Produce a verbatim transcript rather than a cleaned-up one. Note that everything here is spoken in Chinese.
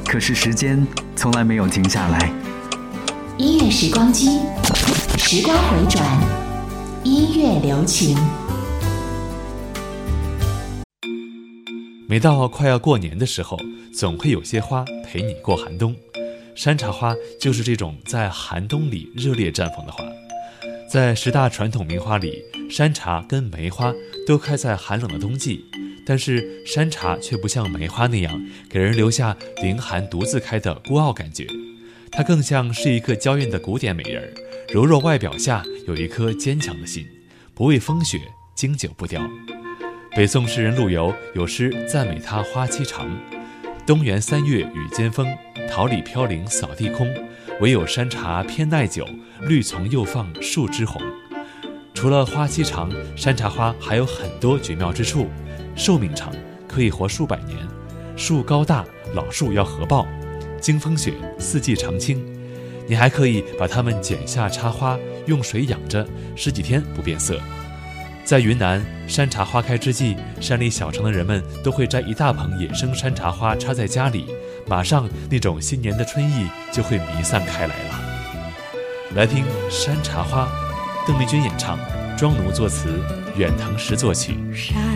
可是时间从来没有停下来。 音乐时光机，时光回转，音乐留情。 每到快要过年的时候，总会有些花陪你过寒冬。山茶花就是这种在寒冬里热烈绽放的花。在十大传统名花里，山茶跟梅花都开在寒冷的冬季，但是山茶却不像梅花那样给人留下凌寒独自开的孤傲感觉，它更像是一个娇艳的古典美人，柔弱外表下有一颗坚强的心，不畏风雪，经久不凋。北宋诗人陆游有诗赞美它花期长，东园三月雨尖风，桃李飘零扫地空，唯有山茶偏耐久，绿丛又放树枝红。除了花期长，山茶花还有很多绝妙之处。寿命长，可以活数百年；树高大，老树要合抱；经风雪，四季常青。你还可以把它们剪下插花，用水养着，十几天不变色。在云南，山茶花开之际，山里小城的人们都会摘一大捧野生山茶花插在家里，马上那种新年的春意就会弥散开来了。来听《山茶花》，邓丽君演唱，庄奴作词，远藤石作曲。 山